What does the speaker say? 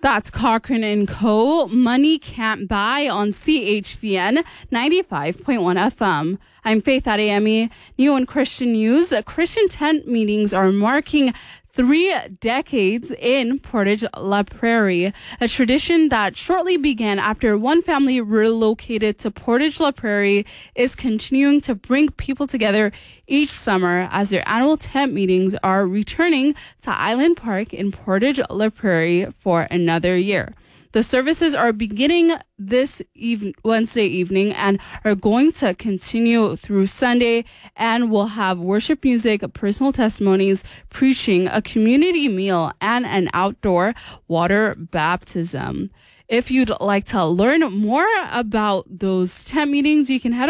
That's Cochrane and Co. Money Can't Buy on CHVN 95.1 FM. I'm Faith Adeyemi. New and Christian news. Christian tent meetings are marking 3 decades in Portage La Prairie, a tradition that shortly began after one family relocated to Portage La Prairie is continuing to bring people together each summer as their annual tent meetings are returning to Island Park in Portage La Prairie for another year. The services are beginning this Wednesday evening and are going to continue through Sunday, and will have worship music, personal testimonies, preaching, a community meal, and an outdoor water baptism. If you'd like to learn more about those tent meetings, you can head